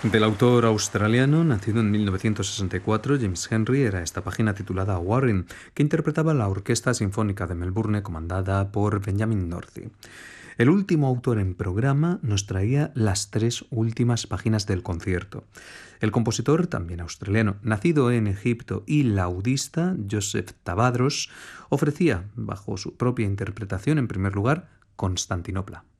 Del autor australiano, nacido en 1964, James Henry, era esta página titulada Warren, que interpretaba la Orquesta Sinfónica de Melbourne comandada por Benjamin Dorothy. El último autor en programa nos traía las 3 últimas páginas del concierto. El compositor, también australiano, nacido en Egipto y laudista, Joseph Tabadros, ofrecía, bajo su propia interpretación, en primer lugar, Constantinopla.